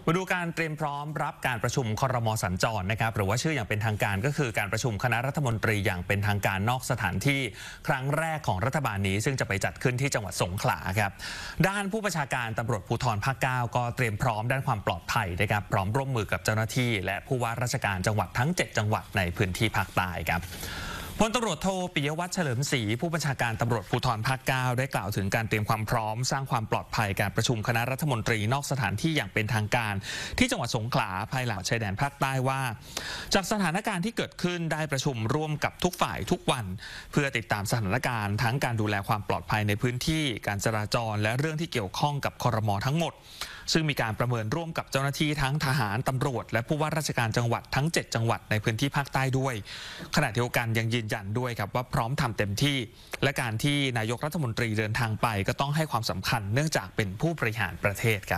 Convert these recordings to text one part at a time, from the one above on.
มาดูการเตรียมพร้อมรับการประชุมครม.สัญจรนะครับหรือว่าชื่ออย่างเป็นทางการก็คือการประชุมคณะรัฐมนตรีอย่างเป็นทางการนอกสถานที่ครั้งแรกของรัฐบาลนี้ซึ่งจะไปจัดขึ้นที่จังหวัดสงขลาครับด้านผู้บัญชาการตำรวจภูธรภาค 9ก็เตรียมพร้อมด้านความปลอดภัยนะครับพร้อมร่วมมือกับเจ้าหน้าที่และผู้ว่าราชการจังหวัดทั้ง7จังหวัดในพื้นที่ภาคใต้ครับพลตำรวจโทปิยวัฒน์เฉลิมศรีผู้บัญชาการตำรวจภูธรภาค 9ได้กล่าวถึงการเตรียมความพร้อมสร้างความปลอดภัยการประชุมคณะรัฐมนตรีนอกสถานที่อย่างเป็นทางการที่จังหวัดสงขลาภายหลังชายแดนภาคใต้ว่าจากสถานการณ์ที่เกิดขึ้นได้ประชุมร่วมกับทุกฝ่ายทุกวันเพื่อติดตามสถานการณ์ทั้งการดูแลความปลอดภัยในพื้นที่การจราจรและเรื่องที่เกี่ยวข้องกับครม.ทั้งหมดซึ่งมีการประเมินร่วมกับเจ้าหน้าที่ทั้งทหารตำรวจและผู้ว่าราชการจังหวัดทั้ง7จังหวัดในพื้นที่ภาคใต้ด้วยขณะเดียวกันยังยืนยันด้วยครับว่าพร้อมทำเต็มที่และการที่นายกรัฐมนตรีเดินทางไปก็ต้องให้ความสำคัญเนื่องจากเป็นผู้บริหารประเทศครับ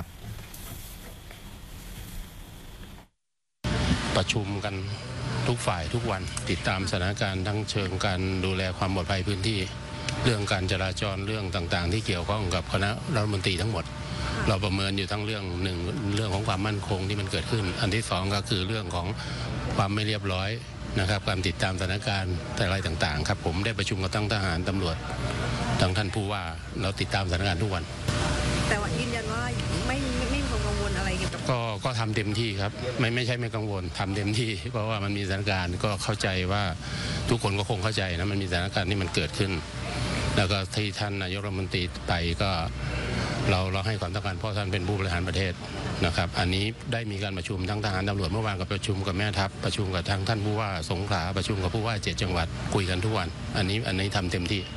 ประชุมกันทุกฝ่ายทุกวันติดตามสถานการณ์ทั้งเชิงการดูแลความปลอดภัยพื้นที่เรื่องการจราจรเรื่องต่างๆที่เกี่ยวข้องกับคณะรัฐมนตรีทั้งหมดเราประเมินอยู่ทั้งเรื่องหนึ่งเรื่องของความมั่นคงที่มันเกิดขึ้นอันที่สองก็คือเรื่องของความไม่เรียบร้อยนะครับการติดตามสถานการณ์อะไรต่างๆครับผมได้ประชุมกับทั้งทหารตำรวจทั้งท่านผู้ว่าเราติดตามสถานการณ์ทุกวันแต่ว่ายืนยันว่าไม่มีความกังวลอะไรเกี่ยวกับก็ทำเต็มที่ครับไม่ใช่ไม่กังวลทำเต็มที่เพราะว่ามันมีสถานการณ์ก็เข้าใจว่าทุกคนก็คงเข้าใจนะมันมีสถานการณ์ที่มันเกิดขึ้นแล้วก็ที่ท่านนายกรัฐมนตรีไปก็เราให้ความต้องการเพราะท่านเป็นผู้บริหารประเทศนะครับอันนี้ได้มีการประชุมทั้งทหารตำรวจเมื่อวานกับประชุมกับแม่ทัพประชุมกับทางท่านผู้ว่าสงขลาประชุมกับผู้ว่า7จังหวัดคุยกันทุกวันอันนี้ทำเต็มที่